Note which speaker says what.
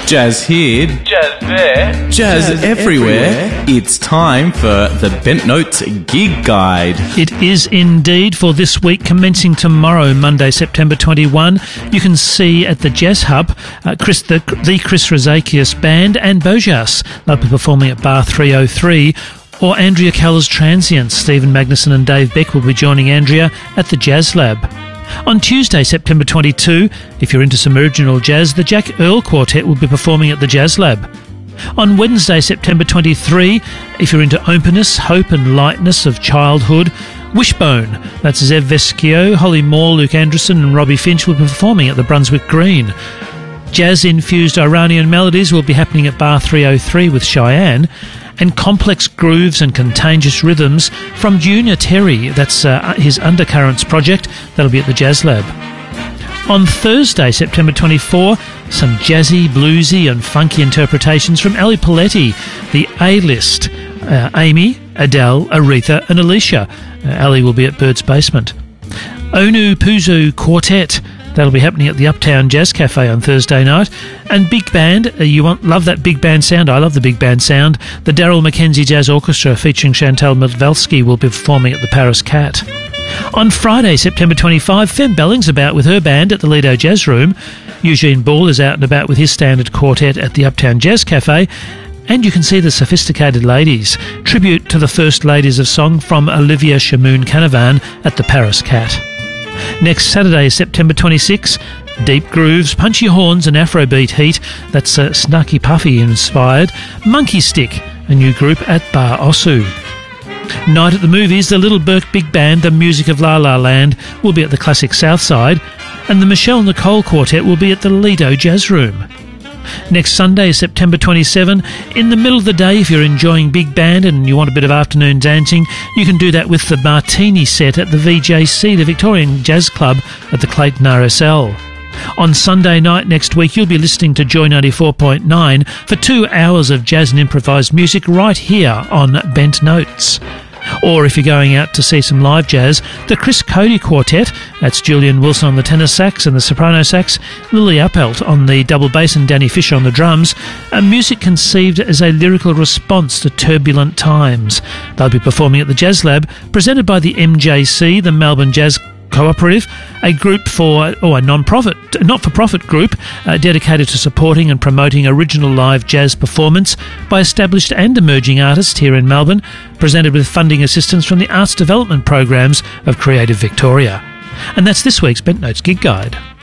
Speaker 1: Jazz here,
Speaker 2: Jazz there,
Speaker 1: jazz everywhere. It's time for the Bent Notes Gig Guide.
Speaker 3: It is indeed. For this week, commencing tomorrow, Monday, September 21, you can see at the Jazz Hub the Chris Rosakias Band and Bojas. They'll be performing at Bar 303. Or Andrea Keller's Transients. Stephen Magnuson and Dave Beck will be joining Andrea at the Jazz Lab. On Tuesday, September 22, if you're into some original jazz, the Jack Earl Quartet will be performing at the Jazz Lab. On Wednesday, September 23, if you're into openness, hope and lightness of childhood, Wishbone, that's Zev Veschio, Holly Moore, Luke Anderson and Robbie Finch will be performing at the Brunswick Green. Jazz-infused Iranian melodies will be happening at Bar 303 with Cheyenne, and complex grooves and contagious rhythms from Junior Terry, that's his Undercurrents project, that'll be at the Jazz Lab. On Thursday, September 24, some jazzy, bluesy and funky interpretations from Ali Paletti, the A-List, Amy, Adele, Aretha and Alicia. Ali will be at Bird's Basement. Onu Puzu Quartet, that'll be happening at the Uptown Jazz Cafe on Thursday night. And Big Band, love that big band sound. I love the big band sound. The Daryl Mackenzie Jazz Orchestra featuring Chantal Milvalsky will be performing at the Paris Cat. On Friday, September 25, Fem Belling's about with her band at the Lido Jazz Room. Eugene Ball is out and about with his standard quartet at the Uptown Jazz Cafe. And you can see the Sophisticated Ladies, tribute to the First Ladies of Song from Olivia Shamoun Canavan at the Paris Cat. Next Saturday, September 26, deep grooves, punchy horns and Afrobeat heat, that's Snarky Puffy inspired, Monkey Stick, a new group at Bar Osu. Night at the Movies, the Little Burke Big Band, the music of La La Land, will be at the Classic Southside, and the Michelle Nicole Quartet will be at the Lido Jazz Room. Next Sunday, September 27, in the middle of the day, if you're enjoying big band and you want a bit of afternoon dancing, you can do that with the Martini set at the VJC, the Victorian Jazz Club at the Clayton RSL. On Sunday night next week, you'll be listening to Joy 94.9 for 2 hours of jazz and improvised music right here on Bent Notes. Or if you're going out to see some live jazz, the Chris Cody Quartet, that's Julian Wilson on the tenor sax and the soprano sax, Lily Appelt on the double bass and Danny Fisher on the drums, and music conceived as a lyrical response to turbulent times. They'll be performing at the Jazz Lab, presented by the MJC, the Melbourne Jazz Cooperative, a group a not-for-profit group dedicated to supporting and promoting original live jazz performance by established and emerging artists here in Melbourne, presented with funding assistance from the Arts Development Programs of Creative Victoria. And that's this week's Bent Notes Gig Guide.